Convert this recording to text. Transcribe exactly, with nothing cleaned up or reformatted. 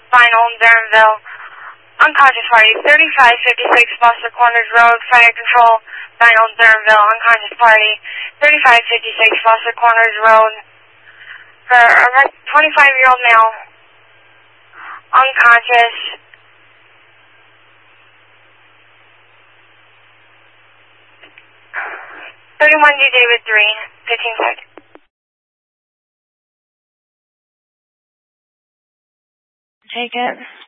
Vinyl, Durhamville. Unconscious party, thirty-five fifty-six Foster Corners Road, fire control, Vinyl, Durhamville. Unconscious party, thirty-five fifty-six Foster Corners Road. For a twenty-five-year-old male, unconscious. thirty-one D David three, fifteen seconds. Take it.